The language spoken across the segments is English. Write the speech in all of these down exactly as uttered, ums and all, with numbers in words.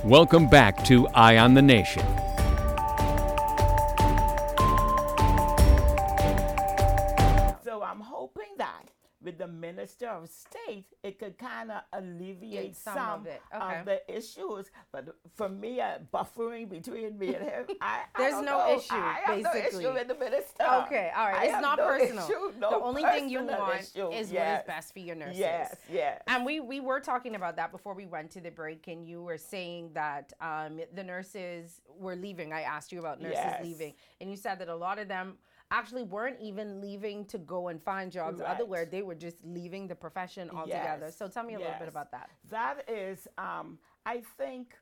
Welcome back to Eye on the Nation. So I'm hoping that with the Minister of State, it could kind of alleviate Get some some of it. Okay. of the issues. But for me, uh, buffering between me and him, I, I There's don't no know. issue, I have no basically. issue with the minister. Okay, all right. I It's have not no personal. issue, no the only thing you personal want issue. is Yes. what is best for your nurses. Yes, yes. And we, we were talking about that before we went to the break, and you were saying that um, the nurses were leaving. I asked you about nurses Yes. leaving, and you said that a lot of them actually weren't even leaving to go and find jobs Right. otherwhere. They were just leaving the profession altogether. Yes, So tell me a little bit yes. about that. That is, um, I think,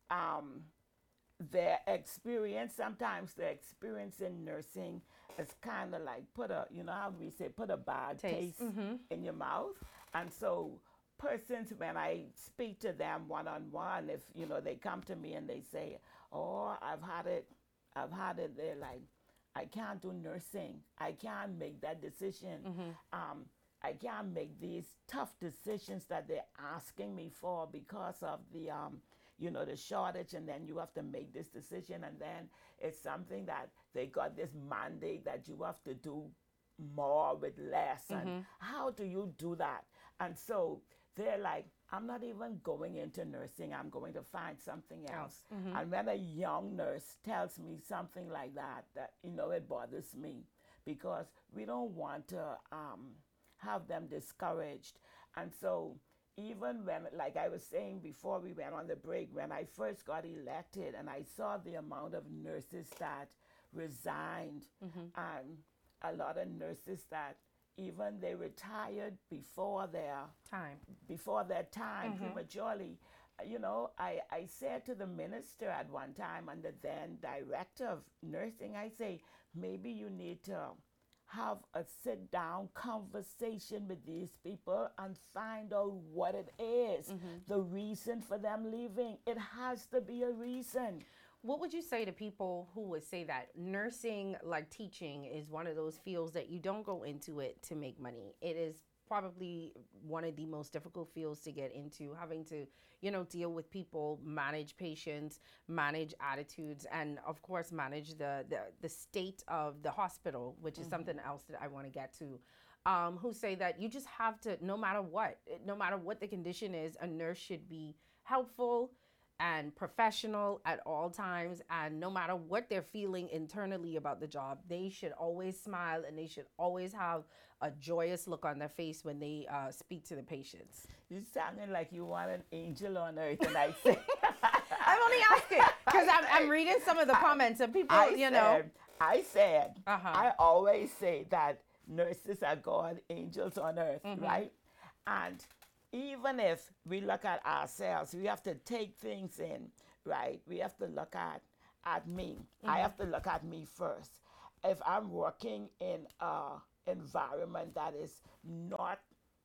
um, their experience, sometimes the experience in nursing is kind of like put a, you know how we say, put a bad Taste. taste in your mouth. And so persons, when I speak to them one-on-one, if, you know, they come to me and they say, oh, I've had it, I've had it, they're like, I can't do nursing. I can't make that decision. Um, I can't make these tough decisions that they're asking me for because of the, um, you know, the shortage. And then you have to make this decision. And then it's something that they got this mandate that you have to do more with less. And how do you do that? And so they're like, I'm not even going into nursing. I'm going to find something else. And when a young nurse tells me something like that, that, you know, it bothers me because we don't want to um, have them discouraged. And so even when, like I was saying before we went on the break, when I first got elected and I saw the amount of nurses that resigned and a lot of nurses that even they retired before their Time. before their time prematurely. You know, I, I said to the minister at one time and the then director of nursing, I say, maybe you need to have a sit down conversation with these people and find out what it is, the reason for them leaving. It has to be a reason. What would you say to people who would say that nursing, like teaching, is one of those fields that you don't go into it to make money? It is probably one of the most difficult fields to get into, having to, you know, deal with people, manage patients, manage attitudes, and of course manage the the, the state of the hospital, which is something else that I want to get to. Um, who say that you just have to, no matter what, no matter what the condition is, a nurse should be helpful and professional at all times, and no matter what they're feeling internally about the job, they should always smile and they should always have a joyous look on their face when they uh, speak to the patients. You sounding like you want an angel on earth, and I say, I'm only asking because I'm, I'm reading some of the comments and people, I you said, know. I said, Uh-huh. I always say that nurses are God angels on earth, right? And even if we look at ourselves, we have to take things in, right? We have to look at at me. I have to look at me first. If I'm working in a environment that is not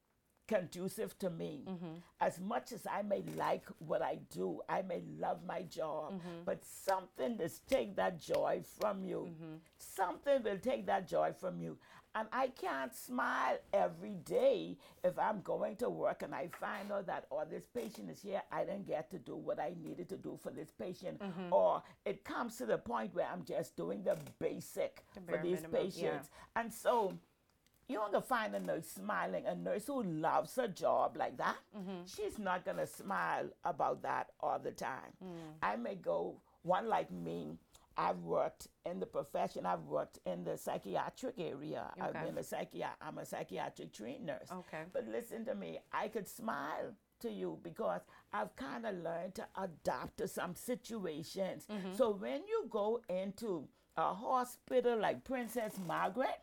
conducive to me, as much as I may like what I do, I may love my job, but something will take that joy from you. Something will take that joy from you. And I can't smile every day if I'm going to work and I find out that, oh, this patient is here, I didn't get to do what I needed to do for this patient. Or it comes to the point where I'm just doing the basic The for bare these minimum, patients. yeah. And so you're going to find a nurse smiling, a nurse who loves her job like that. She's not going to smile about that all the time. I may go, one like me, I've worked in the profession, I've worked in the psychiatric area. I've Okay. been a psychiat- I'm a psychiatric trained nurse. Okay. But listen to me, I could smile to you because I've kind of learned to adapt to some situations. So when you go into a hospital like Princess Margaret,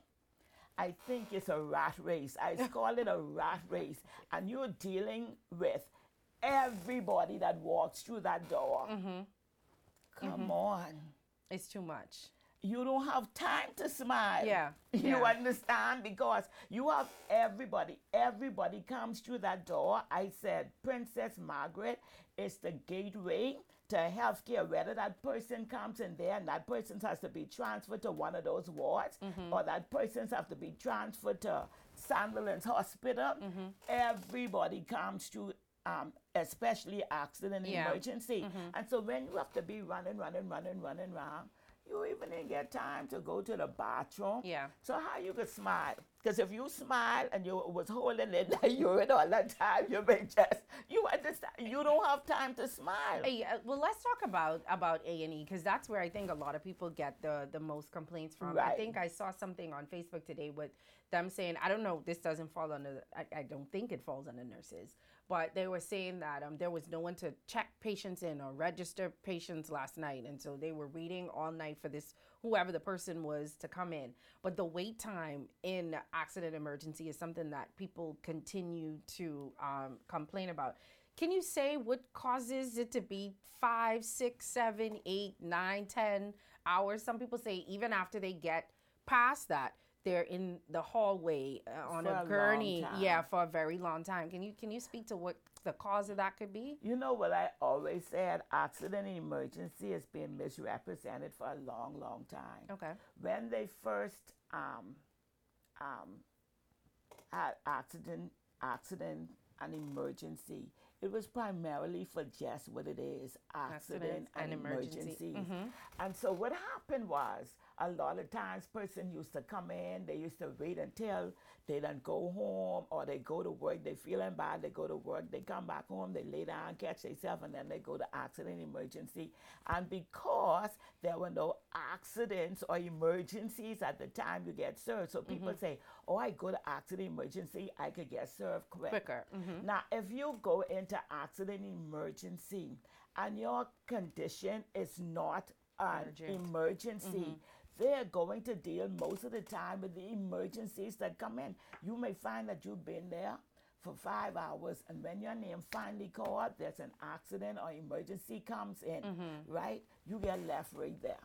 I think it's a rat race. I call it a rat race. And you're dealing with everybody that walks through that door. Come on. It's too much. You don't have time to smile. Yeah, You yeah. understand? Because you have everybody. Everybody comes through that door. I said, Princess Margaret is the gateway to healthcare. Whether that person comes in there and that person has to be transferred to one of those wards, or that person has to be transferred to Sandilands Hospital, everybody comes through um, especially accident Yeah. emergency. And so when you have to be running, running, running, running around, you even didn't get time to go to the bathroom. Yeah. So how you could smile? Because if you smile and you was holding in that urine all the time, you may just, you understand, you don't have time to smile. Hey, uh, well, let's talk about about A and E, because that's where I think a lot of people get the the most complaints from. I Right. think I saw something on Facebook today with them saying, I don't know, this doesn't fall under, I, I don't think it falls under nurses, but they were saying that um, there was no one to check patients in or register patients last night, and so they were waiting all night for this, whoever the person was, to come in. But the wait time in accident emergency is something that people continue to um, complain about. Can you say what causes it to be five, six, seven, eight, nine, ten hours? Some people say even after they get past that, they're in the hallway uh, on For a a long gurney, time. yeah, for a very long time. Can you can you speak to what the cause of that could be? You know what I always said, accident and emergency has been misrepresented for a long, long time. Okay. When they first um, um, had accident, accident and emergency, it was primarily for just what it is, accident Accidents and, and emergency. emergencies. Mhm. And so what happened was, a lot of times person used to come in, they used to wait until they don't go home or they go to work, they feeling bad, they go to work, they come back home, they lay down, catch themselves, and then they go to accident emergency. And because there were no accidents or emergencies at the time you get served, so people say, oh, I go to accident emergency, I could get served quick. Quicker. Mhm. Now, if you go into accident emergency and your condition is not an Urgent. emergency, they're going to deal most of the time with the emergencies that come in. You may find that you've been there for five hours, and when your name finally called, there's an accident or emergency comes in, right? You get left right there.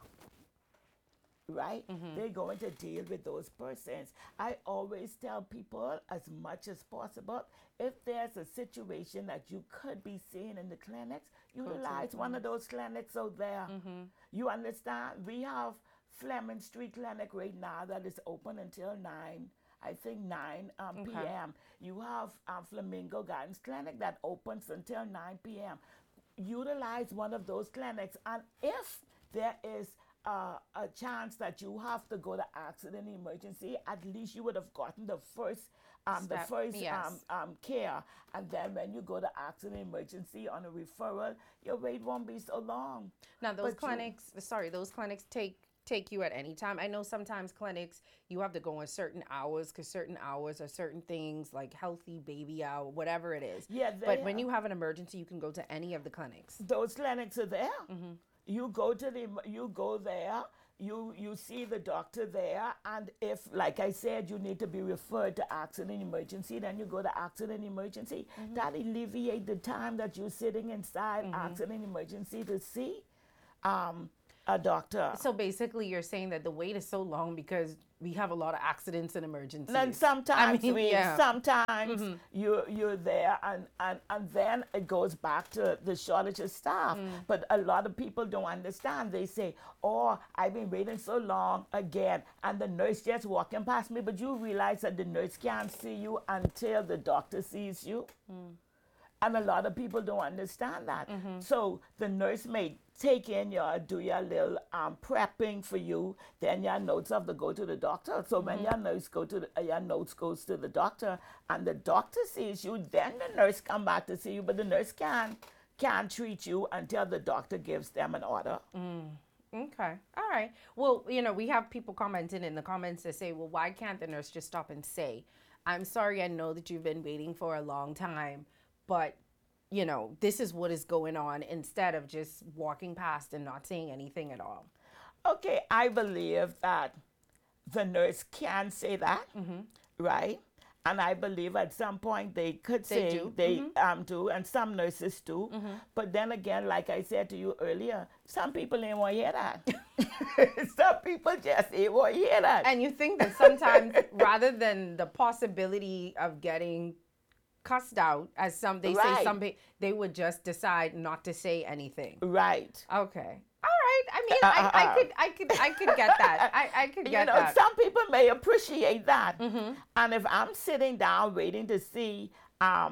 Right? They're going to deal with those persons. I always tell people as much as possible, if there's a situation that you could be seeing in the clinics, utilize one of those clinics out there. You understand? We have Fleming Street Clinic right now that is open until nine. I think nine um, Okay. p m. You have um, Flamingo Gardens Clinic that opens until nine p m. Utilize one of those clinics, and if there is uh, a chance that you have to go to accident emergency, at least you would have gotten the first um, the Step, first yes. um, um, care, and then when you go to accident emergency on a referral, your wait won't be so long. Now those But you- clinics, sorry, those clinics take take you at any time. I know sometimes clinics you have to go on certain hours because certain hours are certain things like healthy baby hour, whatever it is. Yeah, they But when are. you have an emergency, you can go to any of the clinics. Those clinics are there. You go to the, you go there, you you see the doctor there, and if, like I said, you need to be referred to accident emergency, then you go to accident emergency. That alleviate the time that you're sitting inside accident emergency to see um, a doctor. So basically, you're saying that the wait is so long because we have a lot of accidents and emergencies. And sometimes mean, we, yeah. sometimes you you're there, and, and and then it goes back to the shortage of staff. But a lot of people don't understand. They say, "Oh, I've been waiting so long again," and the nurse just walking past me. But you realize that the nurse can't see you until the doctor sees you. And a lot of people don't understand that. So the nurse may take in your, do your little um, prepping for you, then your notes have to go to the doctor. So when your notes go to the, uh, your notes goes to the doctor, and the doctor sees you, then the nurse come back to see you. But the nurse can't can't treat you until the doctor gives them an order. Okay. All right. Well, you know, we have people commenting in the comments that say, well, why can't the nurse just stop and say, I'm sorry, I know that you've been waiting for a long time, but, you know, this is what is going on, instead of just walking past and not saying anything at all. Okay, I believe that the nurse can say that, right? And I believe at some point they could They say do. they um, do, and some nurses do. But then again, like I said to you earlier, some people ain't want to hear that. Some people just ain't want to hear that. And you think that sometimes rather than the possibility of getting cussed out, as some they say Right. some pe- they would just decide not to say anything. Right. Okay. All right. I mean, I, I could I could I could get that. I, I could You get know, that. some people may appreciate that. And if I'm sitting down waiting to see um,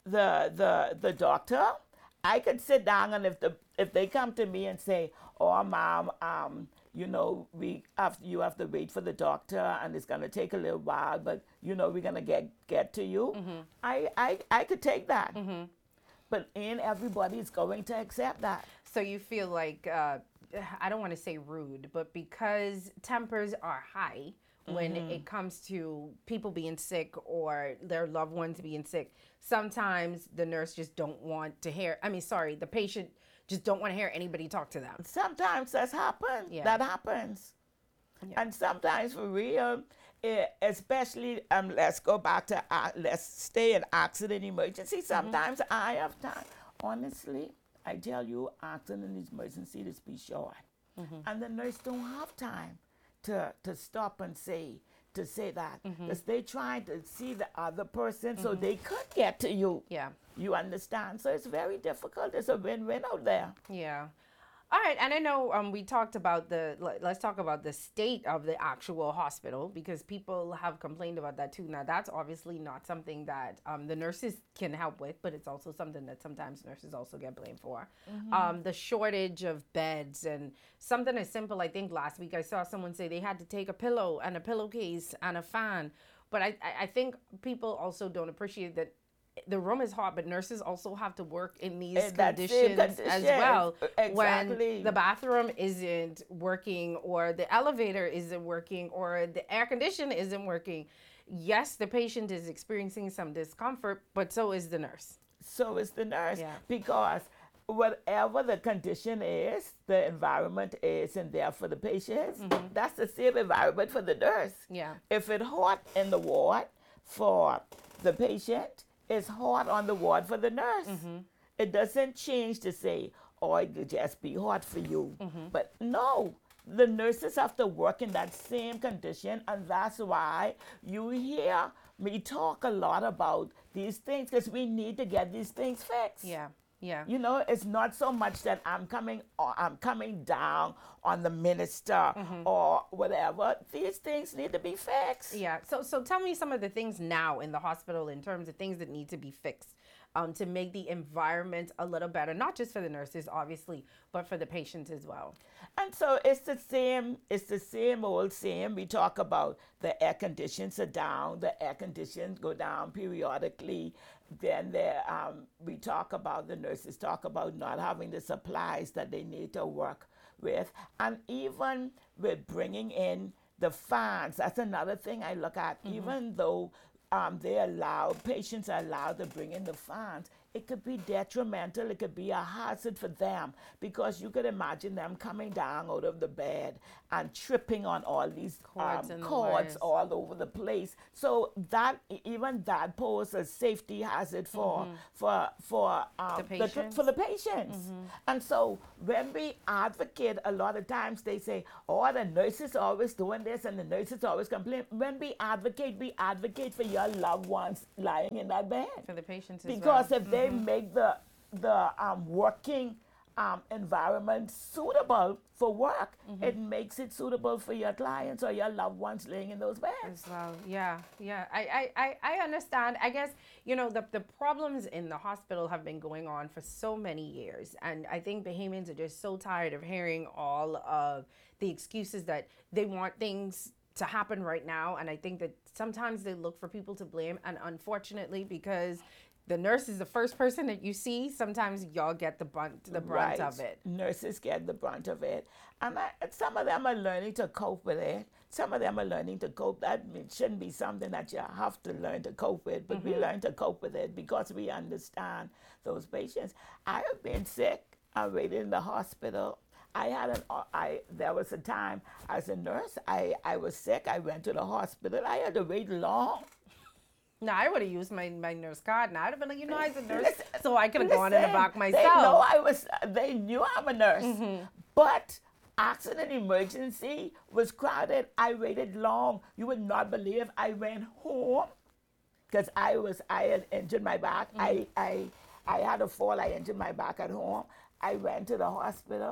the the the doctor, I could sit down, and if the if they come to me and say, "Oh, mom, um, you know, we have you have to wait for the doctor, and it's gonna take a little while, but you know, we're gonna get get to you," Mm-hmm. I, I I could take that. Mm-hmm. But ain't everybody's going to accept that. So you feel like, uh, I don't want to say rude, but because tempers are high when Mm-hmm. it comes to people being sick or their loved ones being sick, sometimes the nurse just don't want to hear, I mean, sorry, the patient just don't want to hear anybody talk to them. Sometimes that's happened. Yeah. That happens. Yeah. And sometimes for real, eh, especially, um, let's go back to, uh, let's stay in accident emergency. Sometimes I have time. Honestly, I tell you, accident emergency is be short. And the nurse don't have time to, to stop and say, to say that. Because they trying to see the other person so they could get to you. Yeah. You understand? So it's very difficult. It's a win-win out there. Yeah. All right, and I know um, we talked about the, let- let's talk about the state of the actual hospital, because people have complained about that too. Now, that's obviously not something that um, the nurses can help with, but it's also something that sometimes nurses also get blamed for. Um, the shortage of beds, and something as simple, I think last week I saw someone say they had to take a pillow and a pillowcase and a fan. But I, I I think people also don't appreciate that the room is hot, but nurses also have to work in these In that conditions same as conditions. well. Exactly. When the bathroom isn't working, or the elevator isn't working, or the air conditioner isn't working. Yes, the patient is experiencing some discomfort, but so is the nurse. So is the nurse. Yeah. Because whatever the condition is, the environment is in there for the patients, that's the same environment for the nurse. Yeah. If it's hot in the ward for the patient, it's hot on the ward for the nurse. It doesn't change to say, oh, it could just be hot for you. But no, the nurses have to work in that same condition, and that's why you hear me talk a lot about these things, because we need to get these things fixed. Yeah. Yeah. You know, it's not so much that I'm coming or I'm coming down on the minister or whatever. These things need to be fixed. Yeah. So so tell me some of the things now in the hospital in terms of things that need to be fixed um, to make the environment a little better, not just for the nurses, obviously, but for the patients as well. And so it's the same, it's the same old same. We talk about the air conditions are down, the air conditions go down periodically. Then there, um, we talk about, the nurses talk about not having the supplies that they need to work with. And even with bringing in the fans, that's another thing I look at. Even though um, they allow, patients are allowed to bring in the fans, it could be detrimental, it could be a hazard for them, because you could imagine them coming down out of the bed and tripping on all these Cords um, and the cords wires. all over the place. So that, even that poses a safety hazard for for for um, The patients? for the patients. And so when we advocate, a lot of times they say, "Oh, the nurses are always doing this, and the nurses always complain." When we advocate, we advocate for your loved ones lying in that bed. For the patients as Because well. if they make the the um, working um, environment suitable for work, it makes it suitable for your clients or your loved ones laying in those beds. As well. Yeah, yeah. I, I, I, I understand. I guess, you know, the, the problems in the hospital have been going on for so many years. And I think Bahamians are just so tired of hearing all of the excuses that they want things to happen right now. And I think that sometimes they look for people to blame. And unfortunately, because the nurse is the first person that you see, sometimes y'all get the brunt, the brunt Right. of it. Nurses get the brunt of it. And I, and some of them are learning to cope with it. Some of them are learning to cope. That it shouldn't be something that you have to learn to cope with, but we learn to cope with it because we understand those patients. I have been sick. I waited in the hospital. I had an, I, there was a time as a nurse, I, I was sick. I went to the hospital. I had to wait long. Now, I would have used my, my nurse card. Now, I'd have been like, you know, I was a nurse, Listen- so I could have gone in the Listen, back They myself. know I was. They knew I'm a nurse, but accident emergency was crowded. I waited long. You would not believe. I went home because I was. I had injured my back. I I I had a fall. I injured my back at home. I went to the hospital.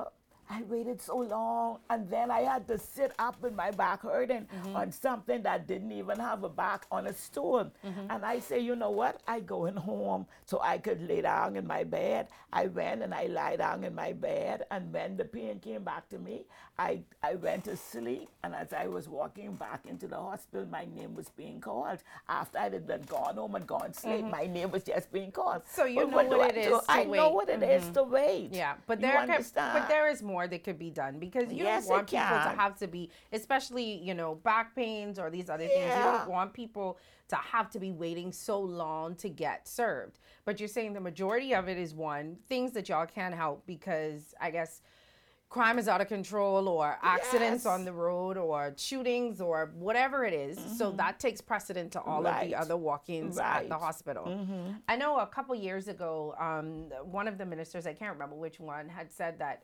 I waited so long, and then I had to sit up with my back hurting Mm-hmm. on something that didn't even have a back, on a stool. Mm-hmm. And I say, you know what? I going home so I could lay down in my bed. I went and I lie down in my bed, and when the pain came back to me, I, I went to sleep. And as I was walking back into the hospital, my name was being called. After I had done gone home and gone to sleep, my name was just being called. Mm-hmm. So you But know do what I it do? is to I know wait. what it is to wait. Yeah, but You there can, understand? but there is more that could be done, because you Yes, don't want it people to can. have to be, especially, you know, back pains or these other things. You Yeah. don't want people to have to be waiting so long to get served. But you're saying the majority of it is, one, things that y'all can't help because I guess crime is out of control, or accidents Yes. on the road, or shootings, or whatever it is. So that takes precedent to all of the Right. other walk-ins at the Right. hospital. I know a couple years ago, um, one of the ministers, I can't remember which one, had said that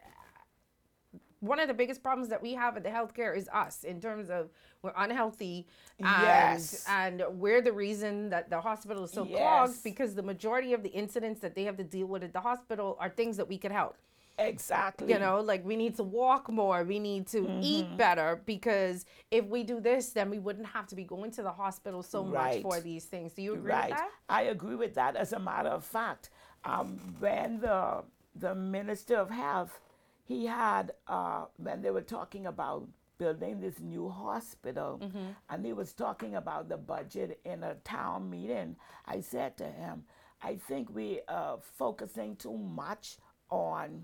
one of the biggest problems that we have at the healthcare is us, in terms of we're unhealthy, and, Yes. and we're the reason that the hospital is so Yes. clogged, because the majority of the incidents that they have to deal with at the hospital are things that we could help. Exactly. You know, like we need to walk more, we need to Mm-hmm. eat better, because if we do this, then we wouldn't have to be going to the hospital so much Right. for these things. Do you agree Right. with that? I agree with that. As a matter of fact, um, when the the Minister of Health, he had uh, when they were talking about building this new hospital, Mm-hmm. and he was talking about the budget in a town meeting, I said to him, I think we are focusing too much on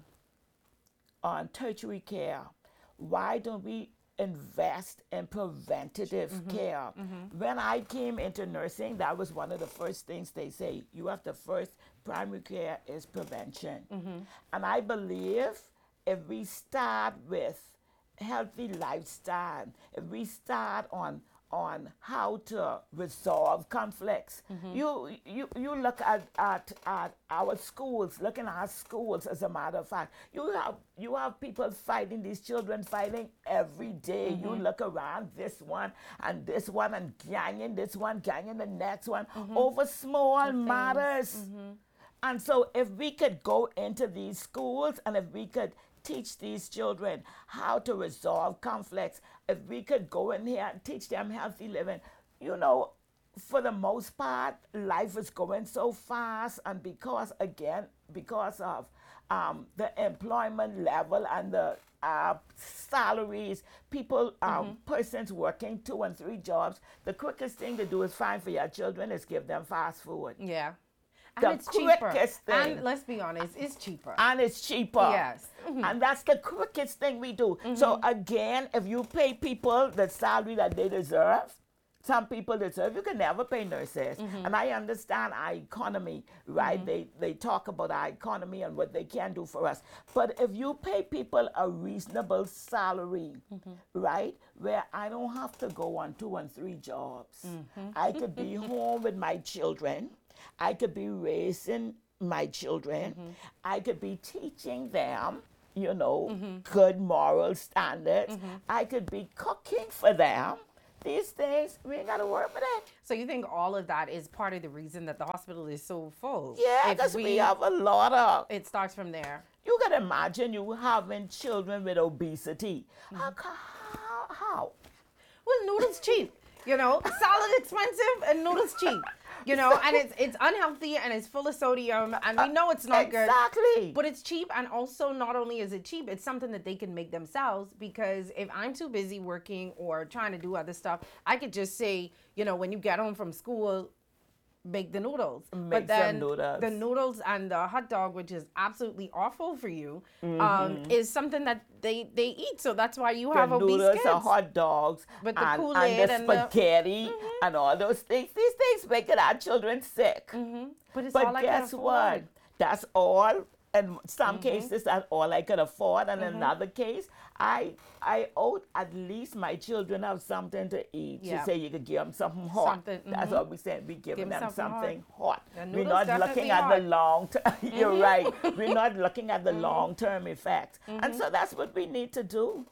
on tertiary care. Why don't we invest in preventative care? When I came into nursing, that was one of the first things they say. You have to first, primary care is prevention. And I believe if we start with healthy lifestyle, if we start on on how to resolve conflicts. You you you look at, at at our schools, looking at our schools as a matter of fact. You have you have people fighting, these children fighting every day. You look around, this one and this one, and ganging this one, ganging the next one over small matters. And so if we could go into these schools, and if we could teach these children how to resolve conflicts, if we could go in here and teach them healthy living, you know, for the most part, life is going so fast, and because, again, because of um, the employment level and the uh, salaries, people, um, persons working two and three jobs, the quickest thing to do is find for your children is give them fast food. Yeah. And The it's cheaper. quickest thing. And let's be honest, it's cheaper. And it's cheaper. Yes. Mhm. And that's the quickest thing we do. So again, if you pay people the salary that they deserve, some people deserve, you can never pay nurses. And I understand our economy, right? They they talk about our economy and what they can do for us. But if you pay people a reasonable salary, right? Where I don't have to go on two and three jobs. I could be home with my children. I could be raising my children. I could be teaching them, you know, good moral standards. I could be cooking for them. These things, we ain't got to worry about it. So you think all of that is part of the reason that the hospital is so full? Yeah, If because we, have a lot of, it starts from there. you can imagine you having children with obesity. How, ca- how, how? Well, noodles cheap. You know, salad expensive and noodles cheap. You know, and it's it's unhealthy and it's full of sodium, and we know it's not good. Exactly. But it's cheap, and also not only is it cheap, it's something that they can make themselves, because if I'm too busy working or trying to do other stuff, I could just say, you know, when you get home from school, make the noodles. Make but then some noodles. the noodles and the hot dog, which is absolutely awful for you, Mm-hmm. um, is something that they, they eat. So that's why you The have obese noodles, kids. the hot dogs, But the and, Kool-Aid and the and the- spaghetti and all those things. These things making our children sick. Mhm. But it's But all I can guess afford. what? That's all. In some Mm-hmm. cases, that's all I could afford. And in another case, I I owe at least my children have something to eat. Yeah. You say you could give them something hot. Something, That's mhm. what we said. We giving Give 'em them something hot. something hot. The We're noodles not definitely looking at the hot. long term. You're right. We're not looking at the Mm-hmm. long term effect. And so that's what we need to do.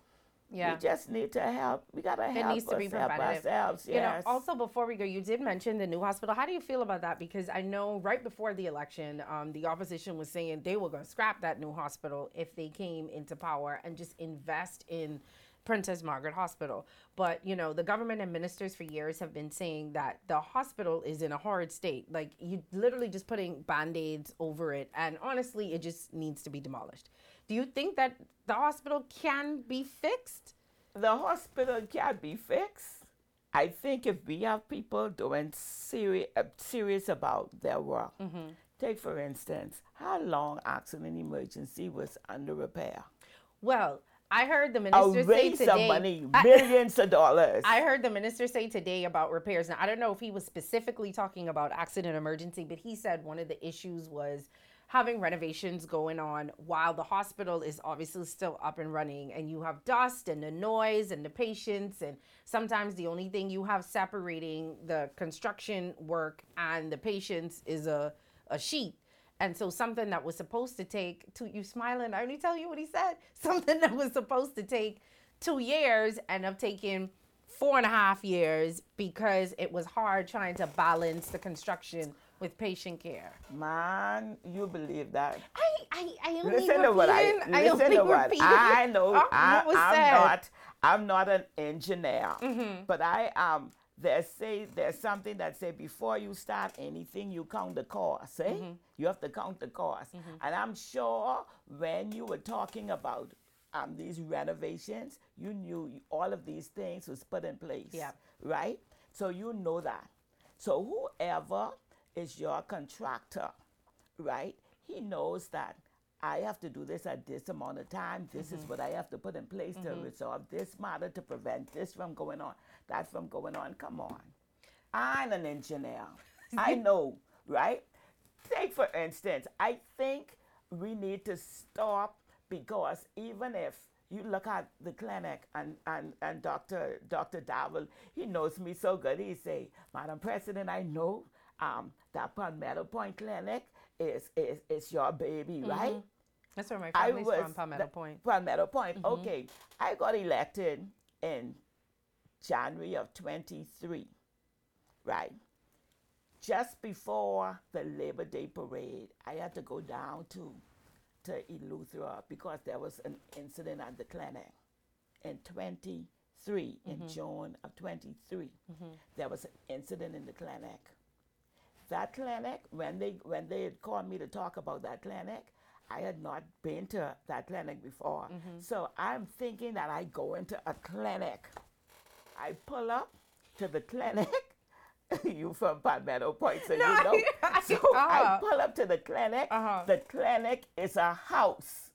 Yeah. We just need to help. We gotta It help needs to be us, help preventative. ourselves. You know, Yes. also before we go, you did mention the new hospital. How do you feel about that? Because I know right before the election, um, the opposition was saying they were going to scrap that new hospital if they came into power and just invest in Princess Margaret Hospital. But, you know, the government and ministers for years have been saying that the hospital is in a horrid state. Like, you literally just putting band-aids over it. And honestly, it just needs to be demolished. Do you think that the hospital can be fixed? The hospital can't be fixed. I think if we have people doing serious, uh, serious about their work, Mm-hmm. take for instance, how long accident emergency was under repair? Well, I heard the A minister say waste today. of money, I- millions of dollars. I heard the minister say today about repairs. Now, I don't know if he was specifically talking about accident emergency, but he said one of the issues was having renovations going on while the hospital is obviously still up and running, and you have dust and the noise and the patients, and sometimes the only thing you have separating the construction work and the patients is a, a sheet. And so something that was supposed to take two, you smiling, I only tell you what he said, something that was supposed to take two years ended up taking four and a half years because it was hard trying to balance the construction with patient care. Man, you believe that? I, I, I only Listen to what I repeating- I listen only to what repeated I know. what I, was I'm said. not. I'm not an engineer, Mm-hmm. but I am. There's say there's something that say before you start anything, you count the cost. Eh? Mm-hmm. You have to count the cost, and I'm sure when you were talking about um, these renovations, you knew all of these things was put in place. Yeah. Right. So you know that. So whoever is your contractor, right? He knows that I have to do this at this amount of time. This Mm-hmm. is what I have to put in place to resolve this matter, to prevent this from going on, that from going on. Come on. I'm an engineer. I know, right? Take, for instance, I think we need to stop, because even if you look at the clinic and, and, and Doctor Doctor Dowell, he knows me so good. He say, Madam President, I know um, that Palmetto Point Clinic is, is, is your baby, right? That's where my I family's was from, Palmetto the- Point. Palmetto Point. Okay, I got elected in January of twenty-three, right? Just before the Labor Day parade, I had to go down to to Eleuthera because there was an incident at the clinic in twenty-three, in June of twenty-three. There was an incident in the clinic. That clinic, when they when they had called me to talk about that clinic, I had not been to that clinic before. So I'm thinking that I go into a clinic. I pull up to the clinic. You from Palmetto Point, so No, you know. I- So uh-huh. I pull up to the clinic. Uh-huh. The clinic is a house.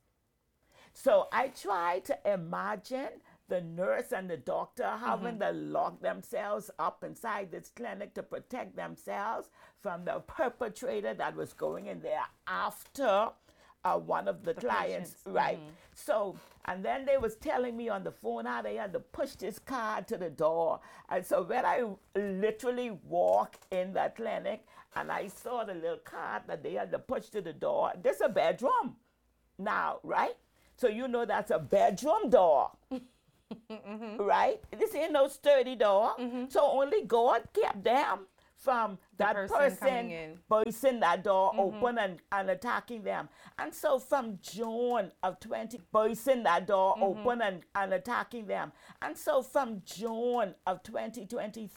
So I try to imagine the nurse and the doctor having to lock themselves up inside this clinic to protect themselves from the perpetrator that was going in there after uh, one of the, clients, patients. right? So, and then they was telling me on the phone how they had to push this card to the door. And so when I literally walk in that clinic and I saw the little card that they had to push to the door, this a bedroom now, right? So you know that's a bedroom door. Right? This ain't no sturdy door. So only God kept them from that person person, coming in. bursting that door open and, and attacking them. And so from June of twenty, bursting that door open and, and attacking them. And so from June of twenty twenty-three,